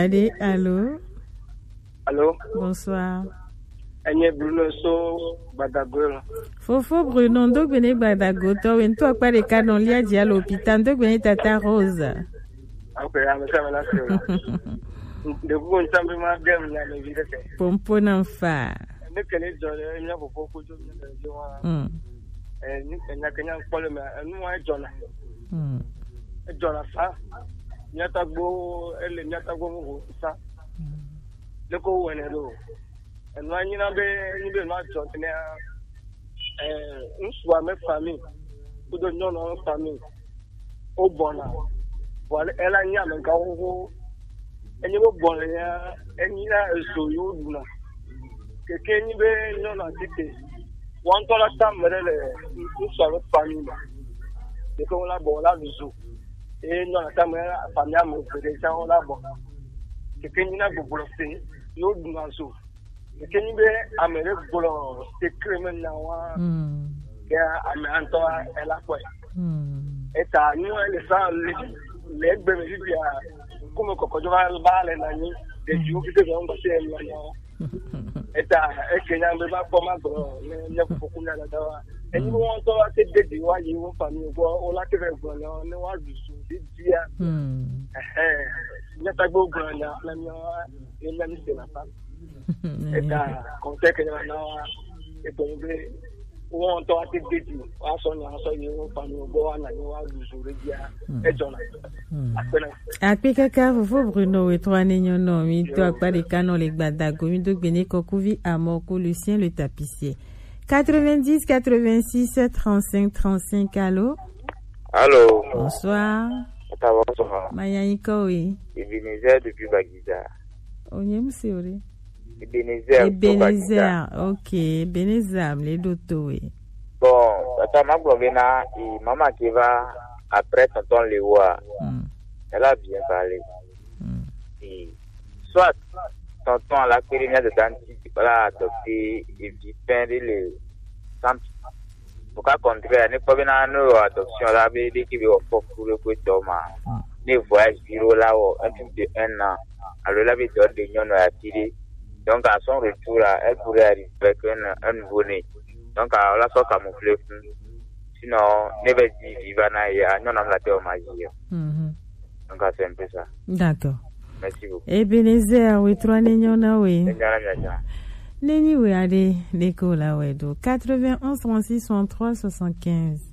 Allez, allô? Allô? Bonsoir. Agnès Bruno So Badago. Fofo Bruno, donc venez Badago. Toi, when toi pas les canons liés à l'hôpital, donc venez Tata Rose. Ok, I'm saying that. The one time we might get in the video. Pompon enfant. Ne connaît pas, il y a beaucoup de choses. Et nous, il y a quelqu'un qui parle, mais nous, on est John. John, ça. Il y a ta go, elle est ta go, ça. Le co, on est là. Et nous, il y a des gens qui une soit mes familles, ou de non famille, au bonheur. Voilà, elle a mis un gars au et il y a un bon lien, et il y a un soyo d'una. Que Kenny be non a dit, one dollar time, une soit mes famille. Et qu'on la bon la visu. Et non, la famille a mon frère, on la bon. Que Kenny n'a pas bloqué, l'eau d'una sou. Que Kenny be amérique bolo, c'est criminel là. Que Antoine, elle a quoi. Et ça, nous, elle est les bénéfices comme Cocojoa Bale Nani, des jours qui sont passés et qu'il y a un débat pour ma il y a beaucoup de et nous on doit se dédier à une famille ou la TV on ne va du sous dia il y a pas beaucoup de gens la mienne et même c'est la femme et ça contexte que là et donc on doit se dédier à son famille ou à la du sous dia et John Apikaka Fofo Bruno et toi Nignono, mi toi pas les canons les Badago, mi donc Béné Kokouvi Amoko Lucien le tapissier. 90 86 35 35 allô? Allô. Bonsoir. Bonsoir. Mayaïko oui. Ebenezer depuis Baguida. Onyem Siori. Ebenezer. Ok. Ebenezer, les doto oui. Bon, tata Maglovena et maman qui va après tonton Léoua. Elle a bien parlé. Et soit tonton à la périmètre de dentiste, voilà, adopté et puis peindre les centres. Pour qu'à contraire, n'est pas bien à nous adoption là, mais dès qu'il veut pour le coup de Thomas. Les voyages bureau là, un type de 1 an. Alors là, il y a des gens à tirer. Donc à son retour là, elle pourrait arriver avec un nouveau-né. Donc à la soit camouflé. Sinon, ne va dire vivana et à non la théo magie. Donc c'est un peu ça. D'accord. Merci beaucoup. Ebenezer, oui, 3 Nignona, oui. Neni, oui, allez, l'école, là, oui, 91 36 63 75.